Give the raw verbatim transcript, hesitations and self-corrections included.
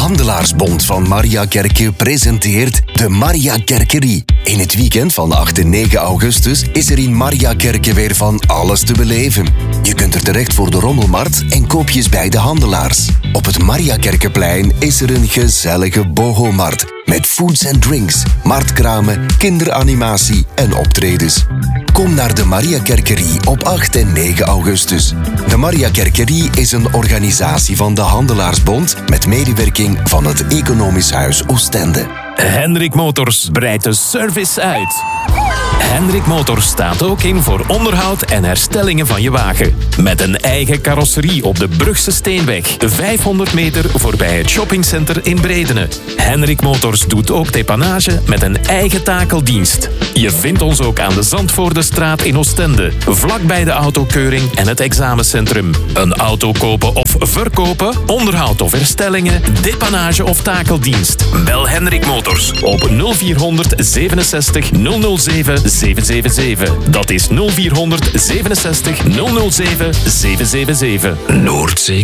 Handelaarsbond van Mariakerke presenteert de Mariakerkerie. In het weekend van acht en negen augustus is er in Mariakerke weer van alles te beleven. Je kunt er terecht voor de rommelmarkt en koopjes bij de handelaars. Op het Mariakerkeplein is er een gezellige boho-markt met foods and drinks, marktkramen, kinderanimatie en optredens. Kom naar de Mariakerkerie op acht en negen augustus. De Mariakerkerie is een organisatie van de Handelaarsbond met medewerking van het Economisch Huis Oostende. Hendrik Motors breidt de service uit. Hendrik Motors staat ook in voor onderhoud en herstellingen van je wagen. Met een eigen carrosserie op de Brugse Steenweg, vijfhonderd meter voorbij het shoppingcenter in Bredene. Hendrik Motors doet ook depanage met een eigen takeldienst. Je vindt ons ook aan de Zandvoordestraat in Oostende, vlakbij de autokeuring en het examencentrum. Een auto kopen of verkopen, onderhoud of herstellingen, depanage of takeldienst. Bel Hendrik Motors op nul vierhonderd zevenenzestig nul nul zeven zeven zeven zeven. Dat is nul vierhonderd zevenenzestig nul nul zeven zeven zeven zeven. Noordzee